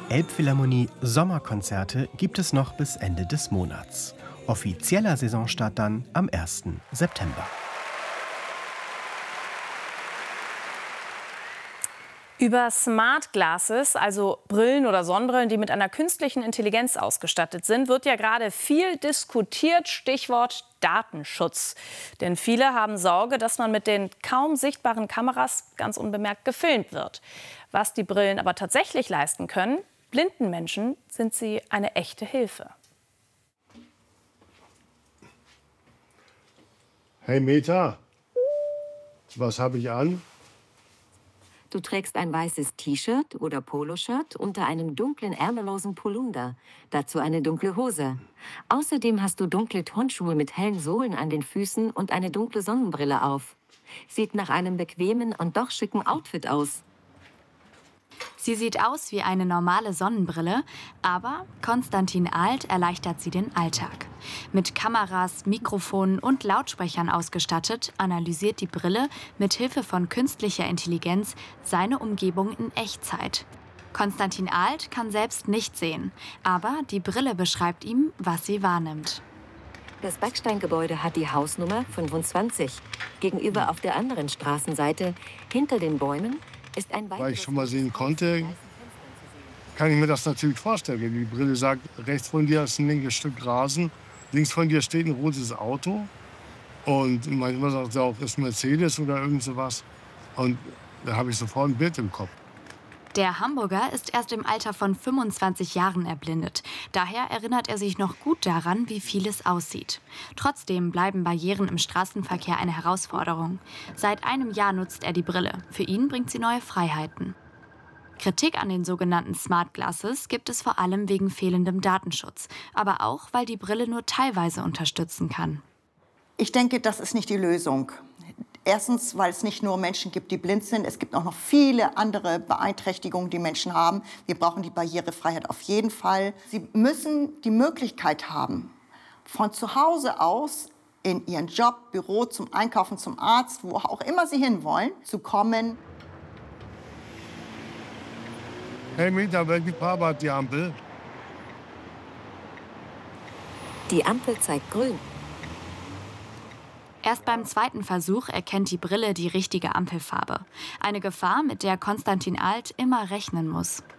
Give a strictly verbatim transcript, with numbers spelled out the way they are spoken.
Elbphilharmonie Sommerkonzerte gibt es noch bis Ende des Monats. Offizieller Saisonstart dann am ersten September. Über Smart Glasses, also Brillen oder Sonnenbrillen, die mit einer künstlichen Intelligenz ausgestattet sind, wird ja gerade viel diskutiert. Stichwort Datenschutz. Denn viele haben Sorge, dass man mit den kaum sichtbaren Kameras ganz unbemerkt gefilmt wird. Was die Brillen aber tatsächlich leisten können, blinden Menschen sind sie eine echte Hilfe. Hey Meta, was habe ich an? Du trägst ein weißes T-Shirt oder Poloshirt unter einem dunklen ärmellosen Polunder, dazu eine dunkle Hose. Außerdem hast du dunkle Turnschuhe mit hellen Sohlen an den Füßen und eine dunkle Sonnenbrille auf. Sieht nach einem bequemen und doch schicken Outfit aus. Sie sieht aus wie eine normale Sonnenbrille, aber Konstantin Alt erleichtert sie den Alltag. Mit Kameras, Mikrofonen und Lautsprechern ausgestattet, analysiert die Brille mit Hilfe von künstlicher Intelligenz seine Umgebung in Echtzeit. Konstantin Alt kann selbst nicht sehen, aber die Brille beschreibt ihm, was sie wahrnimmt. Das Backsteingebäude hat die Hausnummer fünfundzwanzig. Gegenüber auf der anderen Straßenseite, hinter den Bäumen, ist ein Weil ich schon mal sehen konnte, kann ich mir das natürlich vorstellen. Wenn die Brille sagt, rechts von dir ist ein linkes Stück Rasen, links von dir steht ein rotes Auto. Und manchmal sagt sie auch, ist Mercedes oder irgend sowas. Und da habe ich sofort ein Bild im Kopf. Der Hamburger ist erst im Alter von fünfundzwanzig Jahren erblindet. Daher erinnert er sich noch gut daran, wie vieles aussieht. Trotzdem bleiben Barrieren im Straßenverkehr eine Herausforderung. Seit einem Jahr nutzt er die Brille. Für ihn bringt sie neue Freiheiten. Kritik an den sogenannten Smart Glasses gibt es vor allem wegen fehlendem Datenschutz. Aber auch, weil die Brille nur teilweise unterstützen kann. Ich denke, das ist nicht die Lösung. Erstens, weil es nicht nur Menschen gibt, die blind sind. Es gibt auch noch viele andere Beeinträchtigungen, die Menschen haben. Wir brauchen die Barrierefreiheit auf jeden Fall. Sie müssen die Möglichkeit haben, von zu Hause aus in ihren Job, Büro, zum Einkaufen, zum Arzt, wo auch immer sie hinwollen, zu kommen. Hey Meta, welche Farbe hat die Ampel? Die Ampel zeigt grün. Erst beim zweiten Versuch erkennt die Brille die richtige Ampelfarbe. Eine Gefahr, mit der Konstantin Alt immer rechnen muss.